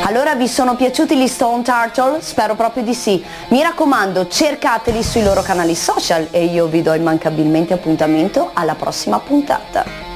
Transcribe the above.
Allora, vi sono piaciuti gli Stone Turtle? Spero proprio di sì. Mi raccomando, cercateli sui loro canali social e io vi do immancabilmente appuntamento alla prossima puntata.